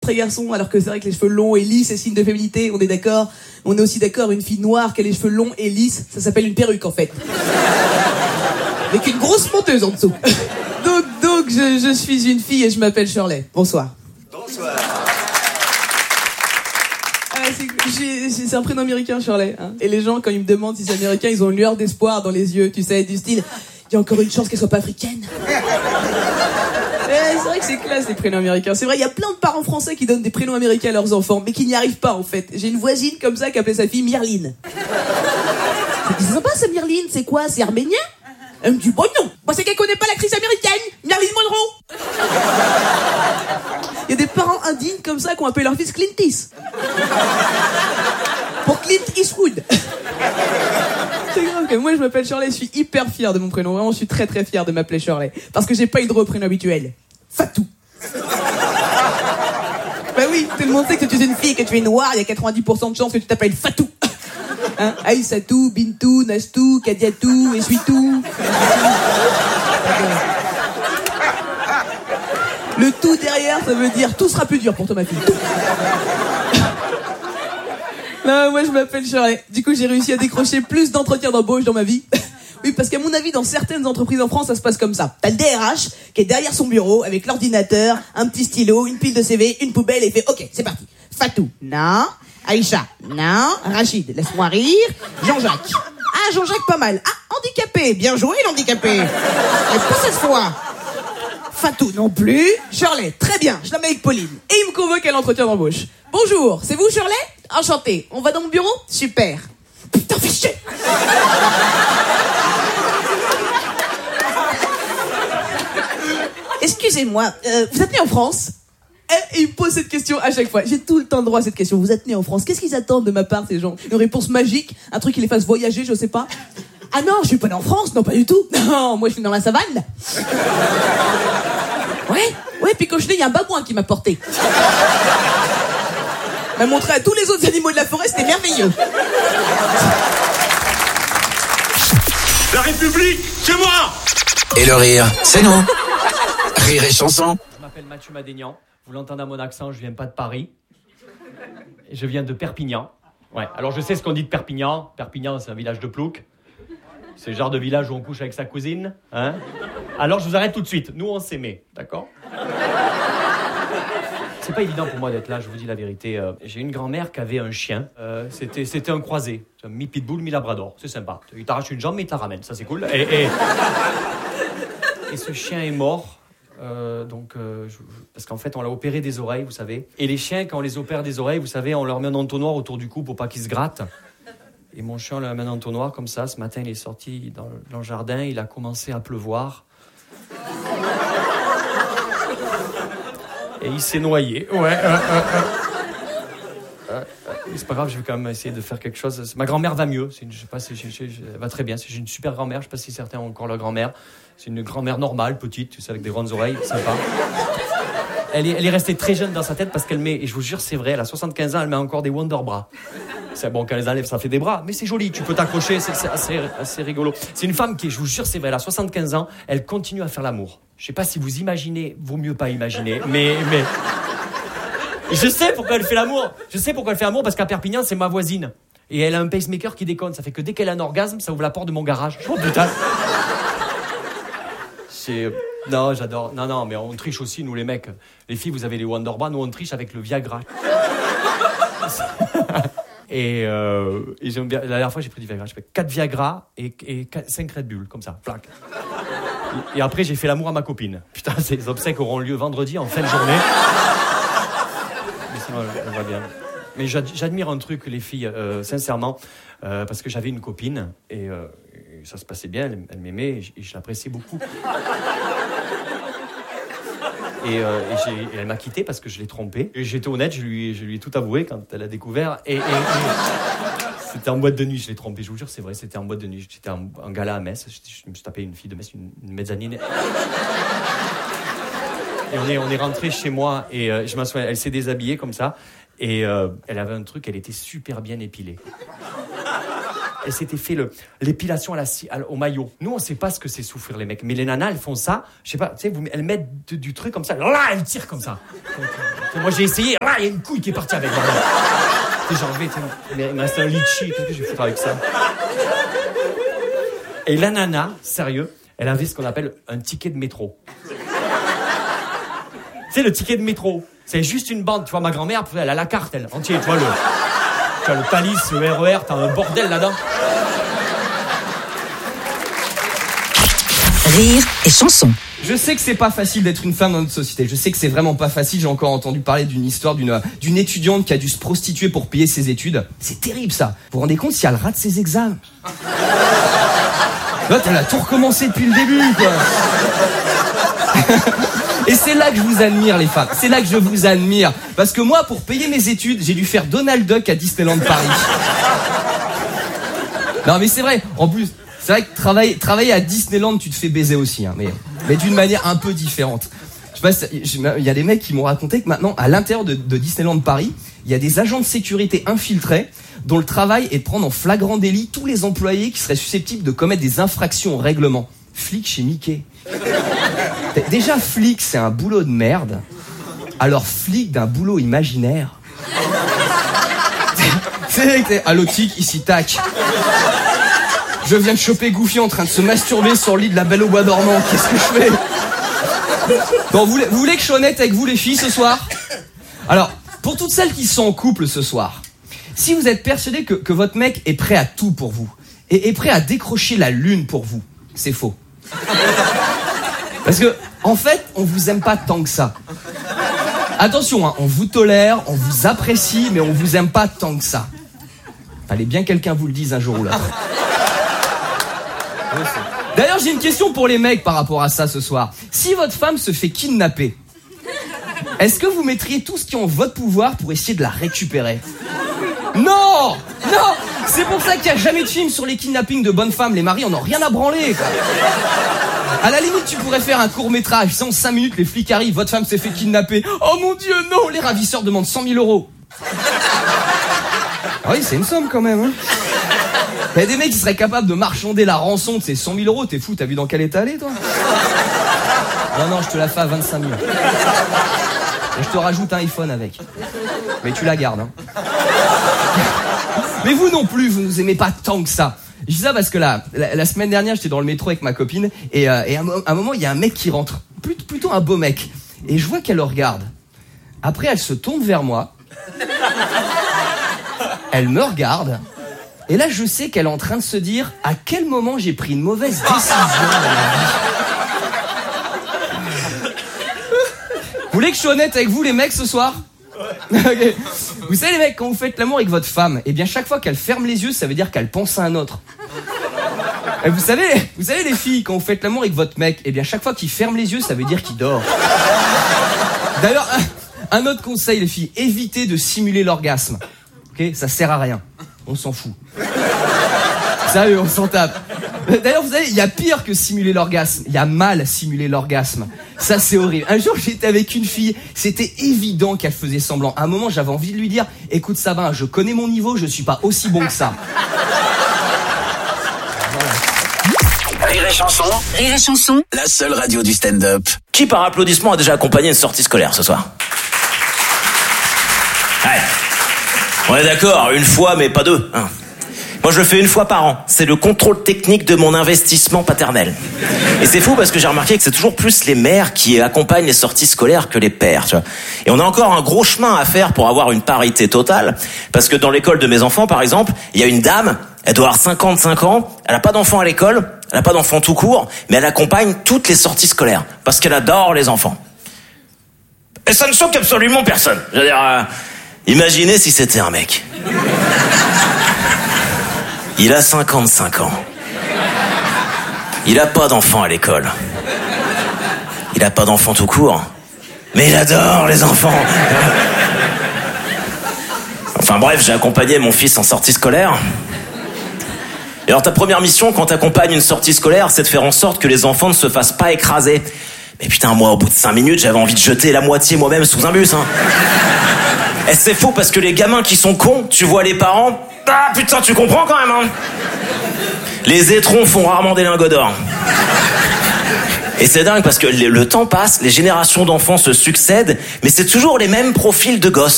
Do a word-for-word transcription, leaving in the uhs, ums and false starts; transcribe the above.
très garçon, alors que c'est vrai que les cheveux longs et lisses, c'est signe de féminité, on est d'accord. On est aussi d'accord, une fille noire qui a les cheveux longs et lisses, ça s'appelle une perruque en fait. Avec une grosse monteuse en dessous. Donc, donc je, je suis une fille et je m'appelle Shirley. Bonsoir. Bonsoir. Ah, c'est, j'ai, c'est, c'est un prénom américain, Shirley. Hein. Et les gens, quand ils me demandent si c'est américain, ils ont une lueur d'espoir dans les yeux, tu sais, du style, il y a encore une chance qu'elle soit pas africaine. Ouais, c'est vrai que c'est classe les prénoms américains. C'est vrai, il y a plein de parents français qui donnent des prénoms américains à leurs enfants, mais qui n'y arrivent pas en fait. J'ai une voisine comme ça qui appelait sa fille Myrline. C'est sympa ça, Myrline, c'est quoi? C'est arménien? Elle me dit, bon non, moi c'est qu'elle connaît pas l'actrice américaine, Marilyn Monroe. Il y a des parents indignes comme ça qui ont appelé leur fils Clint Eastwood. Pour Clint Eastwood. C'est grave que moi je m'appelle Shirley, je suis hyper fier de mon prénom, vraiment je suis très très fier de m'appeler Shirley. Parce que j'ai pas eu le droit au prénom habituel. Fatou. Bah oui, tout le monde sait que tu es une fille, que tu es noire, il y a quatre-vingt-dix pour cent de chances que tu t'appelles Fatou. Hein, Aïssatou, Bintou, Nastou, Kadiatou, Essuitou. Le tout derrière, ça veut dire tout sera plus dur pour toi, ma fille. Tout. Non, moi je m'appelle Shirley. Du coup, j'ai réussi à décrocher plus d'entretiens d'embauche dans ma vie. Oui, parce qu'à mon avis, dans certaines entreprises en France, ça se passe comme ça. T'as le D R H qui est derrière son bureau avec l'ordinateur, un petit stylo, une pile de C V, une poubelle et il fait OK, c'est parti. Fatou, non. Aïcha, non. Rachid, laisse-moi rire. Jean-Jacques. Ah, Jean-Jacques, pas mal. Ah, handicapé. Bien joué, l'handicapé. Et pas cette fois. Fatou, non plus. Shirley, très bien. Je la mets avec Pauline. Et il me convoque à l'entretien d'embauche. Bonjour, c'est vous, Shirley? Enchanté. On va dans mon bureau? Super. Putain, fiché. Excusez-moi, euh, vous êtes né en France? Et il me pose cette question à chaque fois. J'ai tout le temps le droit à cette question. Vous êtes né en France. Qu'est-ce qu'ils attendent de ma part, ces gens? Une réponse magique? Un truc qui les fasse voyager, je sais pas? Ah non, je suis pas né en France. Non, pas du tout. Non, moi je suis dans la savane. Ouais, ouais, puis quand je suis né, il y a un babouin qui m'a porté. M'a montré à tous les autres animaux de la forêt, c'était merveilleux. La République, c'est moi! Et le rire, c'est nous. Rire et chanson. Je m'appelle Mathieu Madénian. Vous l'entendez à mon accent, je viens pas de Paris. Je viens de Perpignan. Ouais. Alors je sais ce qu'on dit de Perpignan. Perpignan, c'est un village de plouc. C'est le genre de village où on couche avec sa cousine. Hein? Alors je vous arrête tout de suite. Nous, on s'aimait, d'accord? C'est pas évident pour moi d'être là, je vous dis la vérité. Euh, j'ai une grand-mère qui avait un chien. Euh, c'était, c'était un croisé. Un mi-pitbull, mi-labrador. C'est sympa. Il t'arrache une jambe, mais il te la ramène. Ça, c'est cool. Et, et... et ce chien est mort. Euh, donc, euh, je, parce qu'en fait, on l'a opéré des oreilles, vous savez. Et les chiens, quand on les opère des oreilles, vous savez, on leur met un entonnoir autour du cou pour pas qu'ils se grattent. Et mon chien, on lui a mis un entonnoir comme ça. Ce matin, il est sorti dans, dans le jardin. Il a commencé à pleuvoir. Et il s'est noyé. Ouais. Euh, euh, euh. Euh, euh, c'est pas grave, je vais quand même essayer de faire quelque chose. Ma grand-mère va mieux. C'est une, je sais pas, c'est, je, je, elle va très bien. C'est, j'ai une super grand-mère. Je sais pas si certains ont encore leur grand-mère. C'est une grand-mère normale, petite, tu sais, avec des grandes oreilles, sympa. Elle est, elle est restée très jeune dans sa tête parce qu'elle met, et je vous jure, c'est vrai, elle a soixante-quinze ans, elle met encore des Wonder Bras. C'est bon, quand elle les enlève, ça fait des bras, mais c'est joli, tu peux t'accrocher, c'est, c'est assez, assez rigolo. C'est une femme qui, je vous jure, c'est vrai, elle a soixante-quinze ans, elle continue à faire l'amour. Je sais pas si vous imaginez, vaut mieux pas imaginer, mais, mais... Je sais pourquoi elle fait l'amour. Je sais pourquoi elle fait l'amour, parce qu'à Perpignan, c'est ma voisine. Et elle a un pacemaker qui déconne, ça fait que dès qu'elle a un orgasme, ça ouvre la porte de mon garage. Oh putain. C'est... Non, j'adore. Non, non, mais on triche aussi, nous les mecs. Les filles, vous avez les Wonder Bras, nous on triche avec le Viagra. et, euh, et j'aime bien... La dernière fois, j'ai pris du Viagra. J'ai fait quatre Viagra et, et cinq Red Bull, comme ça, plaque. Et, et après, j'ai fait l'amour à ma copine. Putain, ces obsèques auront lieu vendredi, en fin de journée. Mais sinon, elle, elle va bien. Mais j'admire un truc, les filles, euh, sincèrement, euh, parce que j'avais une copine et, euh, et ça se passait bien, elle, elle m'aimait et je, et je l'appréciais beaucoup. Et, euh, et, j'ai, et elle m'a quitté parce que je l'ai trompée. Et j'étais honnête, je lui, je lui ai tout avoué quand elle a découvert. Et, et, et c'était en boîte de nuit, je l'ai trompée, je vous jure, c'est vrai, c'était en boîte de nuit. J'étais en, en gala à Metz, je, je me suis tapé une fille de Metz, une, une mezzanine. Et on est, on est rentré chez moi et euh, je m'en souviens, elle s'est déshabillée comme ça. Et euh, elle avait un truc, elle était super bien épilée. Elle s'était fait le, l'épilation à la, à, au maillot. Nous, on sait pas ce que c'est souffrir, les mecs. Mais les nanas, elles font ça. Je sais pas, tu sais, vous, elles mettent de, du truc comme ça. Là, elles tirent comme ça. Donc, euh, moi, j'ai essayé. Là, il y a une couille qui est partie avec. J'ai enlevé, mais il me reste un litchi. Qu'est-ce que je vais foutre avec ça? Et la nana, sérieux, elle avait ce qu'on appelle un ticket de métro. Tu sais, le ticket de métro, c'est juste une bande. Tu vois, ma grand-mère, elle a la carte, elle, entière. Tu vois, le, tu vois, le Thalys, le R E R, t'as un bordel là-dedans. Rire et chanson. Je sais que c'est pas facile d'être une femme dans notre société. Je sais que c'est vraiment pas facile. J'ai encore entendu parler d'une histoire d'une d'une étudiante qui a dû se prostituer pour payer ses études. C'est terrible, ça. Vous vous rendez compte si elle rate ses examens? Là, elle a tout recommencé depuis le début, quoi. Et c'est là que je vous admire, les femmes. C'est là que je vous admire. Parce que moi, pour payer mes études, j'ai dû faire Donald Duck à Disneyland Paris. Non, mais c'est vrai. En plus, c'est vrai que travailler, travailler à Disneyland, tu te fais baiser aussi, hein, mais, mais d'une manière un peu différente. Je sais pas, il y a des mecs qui m'ont raconté que maintenant, à l'intérieur de, de Disneyland Paris, il y a des agents de sécurité infiltrés dont le travail est de prendre en flagrant délit tous les employés qui seraient susceptibles de commettre des infractions au règlement. Flic chez Mickey. Déjà, flic, c'est un boulot de merde. Alors, flic d'un boulot imaginaire. C'est allô, tic, ici, tac. Je viens de choper Goofy en train de se masturber sur le lit de la Belle au bois dormant. Qu'est-ce que je fais? Bon, vous voulez, vous voulez que je sois honnête avec vous, les filles, ce soir? Alors, pour toutes celles qui sont en couple ce soir, si vous êtes persuadés que, que votre mec est prêt à tout pour vous, et est prêt à décrocher la lune pour vous, c'est faux. Parce que, en fait, on vous aime pas tant que ça. Attention, hein, on vous tolère, on vous apprécie, mais on vous aime pas tant que ça. Fallait bien que quelqu'un vous le dise un jour ou l'autre. D'ailleurs, j'ai une question pour les mecs par rapport à ça ce soir. Si votre femme se fait kidnapper, est-ce que vous mettriez tout ce qui est en votre pouvoir pour essayer de la récupérer? Non! Non! C'est pour ça qu'il n'y a jamais de film sur les kidnappings de bonnes femmes. Les maris en ont rien à branler, quoi. À la limite, tu pourrais faire un court-métrage. En cinq minutes, les flics arrivent, votre femme s'est fait kidnapper. Oh mon Dieu, non! Les ravisseurs demandent cent mille euros. Ah oui, c'est une somme quand même, hein. Il y a des mecs qui seraient capables de marchander la rançon de ces cent mille euros. T'es fou, t'as vu dans quel état elle est, toi? Non, non, je te la fais à vingt-cinq mille. Et je te rajoute un iPhone avec. Mais tu la gardes, hein. Mais vous non plus, vous nous aimez pas tant que ça. Je dis ça parce que là, la, la semaine dernière, j'étais dans le métro avec ma copine. Et, euh, et à un moment, il y a un mec qui rentre. Plutôt, plutôt un beau mec. Et je vois qu'elle le regarde. Après, elle se tourne vers moi. Elle me regarde. Et là, je sais qu'elle est en train de se dire à quel moment j'ai pris une mauvaise décision dans ma vie. Vous voulez que je sois honnête avec vous, les mecs, ce soir? Okay. Vous savez, les mecs, quand vous faites l'amour avec votre femme, eh bien, chaque fois qu'elle ferme les yeux, ça veut dire qu'elle pense à un autre. Et vous savez, vous savez, les filles, quand vous faites l'amour avec votre mec, eh bien, chaque fois qu'il ferme les yeux, ça veut dire qu'il dort. D'ailleurs, un, un autre conseil, les filles, évitez de simuler l'orgasme. Ok, ça sert à rien. On s'en fout. Sérieux, on s'en tape. D'ailleurs, vous savez, il y a pire que simuler l'orgasme. Il y a mal simuler l'orgasme. Ça, c'est horrible. Un jour, j'étais avec une fille. C'était évident qu'elle faisait semblant. À un moment, j'avais envie de lui dire, écoute, ça va, je connais mon niveau, je suis pas aussi bon que ça. Voilà. Rire et chanson. Rire et chanson. La seule radio du stand-up. Qui par applaudissement a déjà accompagné une sortie scolaire ce soir? Ouais. On est d'accord, une fois mais pas deux, hein. Moi je le fais une fois par an, c'est le contrôle technique de mon investissement paternel. Et c'est fou parce que j'ai remarqué que c'est toujours plus les mères qui accompagnent les sorties scolaires que les pères, tu vois. Et on a encore un gros chemin à faire pour avoir une parité totale, parce que dans l'école de mes enfants par exemple, il y a une dame, elle doit avoir cinquante-cinq ans, elle a pas d'enfants à l'école, elle a pas d'enfants tout court, mais elle accompagne toutes les sorties scolaires, parce qu'elle adore les enfants. Et ça ne choque absolument personne. Je veux dire, euh, imaginez si c'était un mec. Il a cinquante-cinq ans. Il a pas d'enfant à l'école. Il a pas d'enfant tout court. Mais il adore les enfants. Enfin bref, j'ai accompagné mon fils en sortie scolaire. Et alors ta première mission quand t'accompagnes une sortie scolaire, c'est de faire en sorte que les enfants ne se fassent pas écraser. Mais putain, moi au bout de cinq minutes, j'avais envie de jeter la moitié moi-même sous un bus, hein. Et c'est faux parce que les gamins qui sont cons, tu vois les parents, ah putain, tu comprends quand même, hein. Les étrons font rarement des lingots d'or. Et c'est dingue parce que le temps passe, les générations d'enfants se succèdent, mais c'est toujours les mêmes profils de gosses.